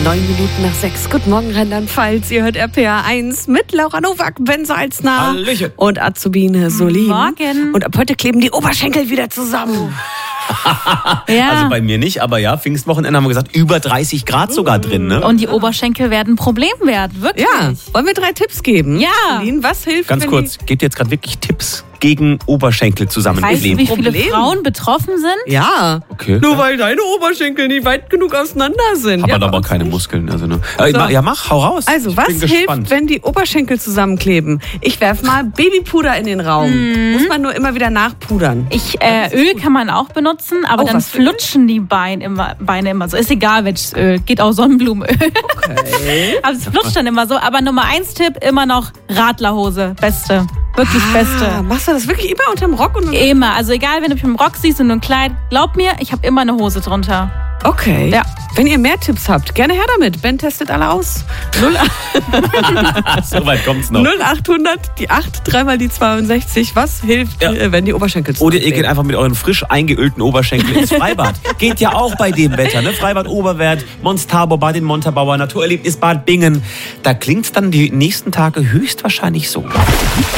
6:09. Guten Morgen, Rheinland-Pfalz. Ihr hört RPA 1 mit Laura Nowak, Ben Salzner Hallöchen. und Azubine Solin. Morgen. Und ab heute kleben die Oberschenkel wieder zusammen. Ja. Also bei mir nicht, aber ja, Pfingstwochenende haben wir gesagt, über 30 Grad sogar drin, ne? Und die Oberschenkel werden ein Problem werden, wirklich. Ja, wollen wir 3 Tipps geben? Ja. Solin, was hilft, Ganz wenn kurz, gebt ihr jetzt gerade wirklich Tipps gegen Oberschenkel Weißt du, zusammenkleben? wie viele Problem? Frauen betroffen sind? Ja, Okay. nur weil deine Oberschenkel nicht weit genug auseinander sind. Hab Ja, aber bei keine uns nicht. Muskeln. Also, ne? So. Ja, mach, hau raus. Also, Ich was bin hilft, gespannt. wenn die Oberschenkel zusammenkleben? Ich werf mal Babypuder in den Raum. Muss man nur immer wieder nachpudern. Öl kann man auch benutzen, aber Oh, dann was für Öl? flutschen die Beine immer so. Ist egal, welches Öl. Geht auch Sonnenblumenöl. Okay. Aber es flutscht dann immer so. Aber Nummer 1 Tipp, immer noch Radlerhose. Beste. Wirklich Beste. Machst du das wirklich immer unterm Rock? Und Immer. Also egal, wenn du mich im Rock siehst und nur ein Kleid, glaub mir, ich habe immer eine Hose drunter. Okay. Ja. Wenn ihr mehr Tipps habt, gerne her damit. Ben testet alle aus. So weit kommt's noch. 0800, die 8, 3 mal die 62. Was hilft, Ja. wenn die Oberschenkel Oder ihr zusammenkleben? geht einfach mit euren frisch eingeölten Oberschenkeln ins Freibad. Geht ja auch bei dem Wetter, ne? Freibad Oberwert, Mons Tabor, Bad in Montabaur, Naturerlebnis Bad Bingen. Da klingt's dann die nächsten Tage höchstwahrscheinlich so.